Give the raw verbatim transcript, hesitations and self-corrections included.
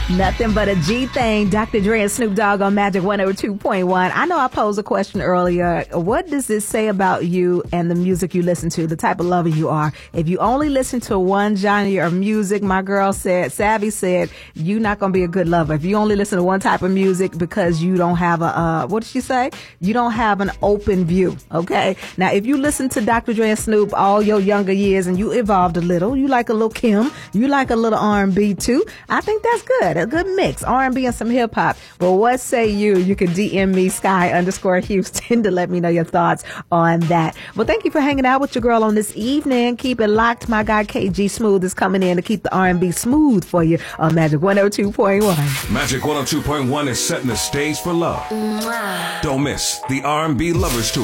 Nothing but a G thing. Doctor Dre and Snoop Dogg on Magic one oh two point one. I know I posed a question earlier. What does this say about you and the music you listen to, the type of lover you are? If you only listen to one genre of music, my girl said, Savvy said, you're not going to be a good lover. If you only listen to one type of music because you don't have a, uh, what did she say? You don't have an open view, okay? Now, if you listen to Doctor Dre and Snoop all your younger years and you evolved a little, you like a little Kim, you like a little R and B too, I think that's good. A good mix, R and B and some hip hop. Well, what say you? You can D M me, Sky underscore Houston, to let me know your thoughts on that. Well, thank you for hanging out with your girl on this evening. Keep it locked. My guy K G Smooth is coming in to keep the R and B smooth for you on Magic one oh two point one. Magic one oh two point one is setting the stage for love. Don't miss the R and B Lovers Tour.